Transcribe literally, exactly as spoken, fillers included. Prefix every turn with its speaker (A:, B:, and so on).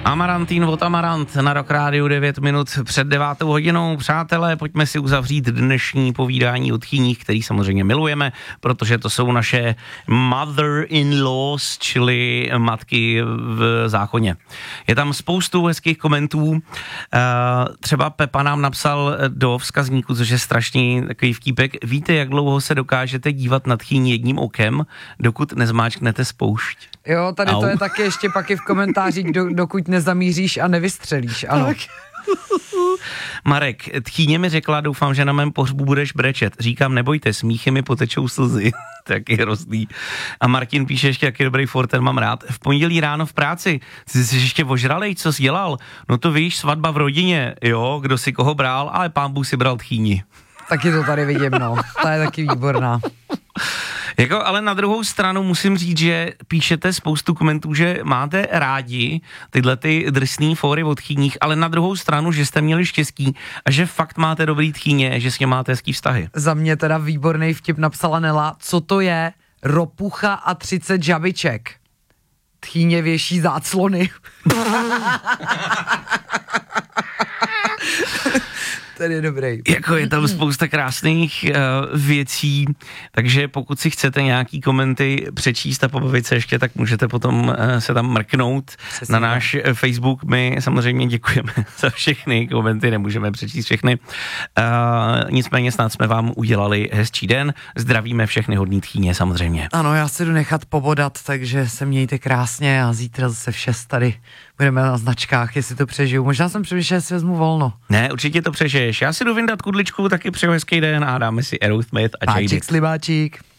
A: Amarantín od Amarant na Rock Rádiu devět minut před devátou hodinou. Přátelé, pojďme si uzavřít dnešní povídání o tchýních, který samozřejmě milujeme, protože to jsou naše mother-in-laws, čili matky v zákoně. Je tam spoustu hezkých komentů. Třeba Pepa nám napsal do vzkazníku, což je strašný takový vtípek. Víte, jak dlouho se dokážete dívat na tchýni jedním okem, dokud nezmáčknete spoušť?
B: Jo, tady
A: Au.
B: to je taky ještě pak i v komentářích, do, dokud nezamíříš a nevystřelíš, ano.
A: Tak. Marek, tchýně mi řekla, doufám, že na mém pohřbu budeš brečet. Říkám, nebojte, smíchy mi potečou slzy. Taky hrozný. A Martin píše ještě, jaký dobrý furt, ten mám rád. V pondělí ráno v práci, jsi si ještě ožralej, co jsi dělal? No to víš, svatba v rodině, jo, kdo si koho bral, ale pán Bůh si bral tchýni.
B: Taky to tady vidím, no. Ta je taky výborná.
A: Jako, ale na druhou stranu musím říct, že píšete spoustu komentů, že máte rádi tyhle ty drsný fóry o tchýních, ale na druhou stranu, že jste měli štěstí a že fakt máte dobrý tchýně, že s ním máte hezký vztahy.
B: Za mě teda výborný vtip napsala Nela, co to je ropucha a třicet žabiček. Tchýně věší záclony. Ten je dobrý.
A: Jako je tam spousta krásných uh, věcí, takže pokud si chcete nějaký komenty přečíst a pobavit se ještě, tak můžete potom uh, se tam mrknout
B: Přesně
A: na náš uh, Facebook. My samozřejmě děkujeme za všechny komenty, nemůžeme přečíst všechny. Uh, nicméně snad jsme vám udělali hezčí den. Zdravíme všechny hodný tchýně samozřejmě.
B: Ano, já si jdu nechat pobodat, takže se mějte krásně a zítra zase v šest tady budeme na značkách, jestli to přežiju. Možná jsem přemýšlel, jestli vezmu volno.
A: Ne, určitě to přežiješ. Já si jdu vyndat kudličku, taky přeju hezký den a dáme si Aerosmith a Jaded.
B: Páčik, slibáčik.